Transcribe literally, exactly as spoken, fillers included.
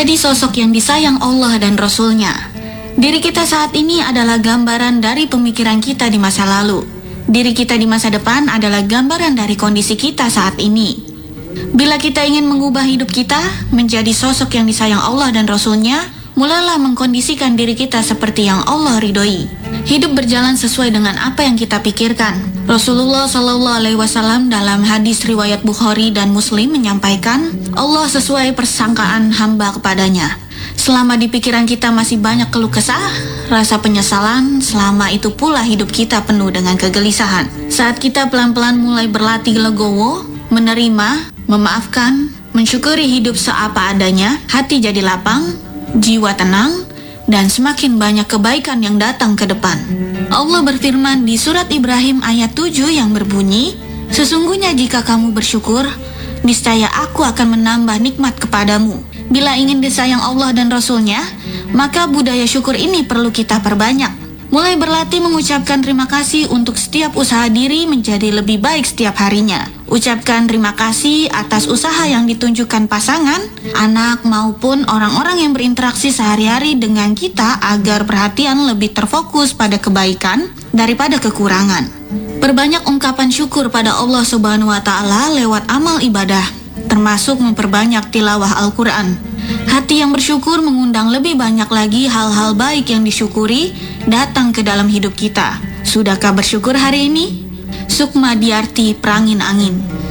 menjadi sosok yang disayang Allah dan Rasul-Nya. Diri kita saat ini adalah gambaran dari pemikiran kita di masa lalu. Diri kita di masa depan adalah gambaran dari kondisi kita saat ini. Bila kita ingin mengubah hidup kita menjadi sosok yang disayang Allah dan Rasul-Nya, mulailah mengkondisikan diri kita seperti yang Allah ridhoi. Hidup berjalan sesuai dengan apa yang kita pikirkan. Rasulullah Shallallahu Alaihi Wasallam dalam hadis riwayat Bukhari dan Muslim menyampaikan, Allah sesuai persangkaan hamba kepadanya. Selama di pikiran kita masih banyak keluh kesah, rasa penyesalan, selama itu pula hidup kita penuh dengan kegelisahan. Saat kita pelan-pelan mulai berlatih legowo, menerima, memaafkan, mensyukuri hidup seapa adanya, hati jadi lapang, jiwa tenang, dan semakin banyak kebaikan yang datang ke depan. Allah berfirman di surat Ibrahim ayat tujuh yang berbunyi, sesungguhnya jika kamu bersyukur, niscaya aku akan menambah nikmat kepadamu. Bila ingin disayang Allah dan Rasul-Nya, maka budaya syukur ini perlu kita perbanyak. Mulai berlatih mengucapkan terima kasih untuk setiap usaha diri menjadi lebih baik setiap harinya. Ucapkan terima kasih atas usaha yang ditunjukkan pasangan, anak maupun orang-orang yang berinteraksi sehari-hari dengan kita agar perhatian lebih terfokus pada kebaikan daripada kekurangan. Perbanyak ungkapan syukur pada Allah Subhanahu wa Ta'ala lewat amal ibadah, termasuk memperbanyak tilawah Al-Quran. Hati yang bersyukur mengundang lebih banyak lagi hal-hal baik yang disyukuri datang ke dalam hidup kita. Sudahkah bersyukur hari ini? Sukma Diarti Prangin Angin.